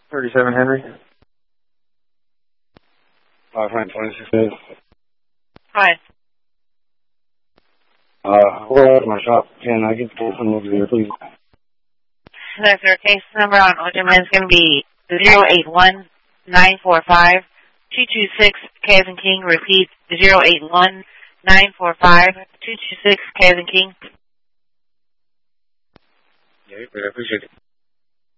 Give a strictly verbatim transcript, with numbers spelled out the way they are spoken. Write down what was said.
thirty-seven Henry. five hundred twenty-six. Hi. Uh, where at my shop? Can I get the case number over here, please? That's our case number on Ultraman is going to be zero eight one nine four five two two six K as in King. Repeat, zero eight one nine four five two two six K as in King. Yeah, I appreciate it.